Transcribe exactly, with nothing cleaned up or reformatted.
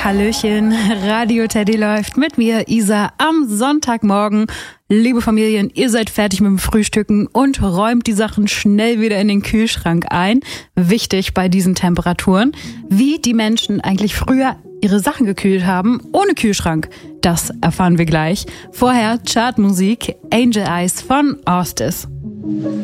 Hallöchen, Radio Teddy läuft mit mir, Isa, am Sonntagmorgen. Liebe Familien, ihr seid fertig mit dem Frühstücken und räumt die Sachen schnell wieder in den Kühlschrank ein. Wichtig bei diesen Temperaturen, wie die Menschen eigentlich früher ihre Sachen gekühlt haben, ohne Kühlschrank. Das erfahren wir gleich. Vorher Chartmusik, Angel Eyes von Austis.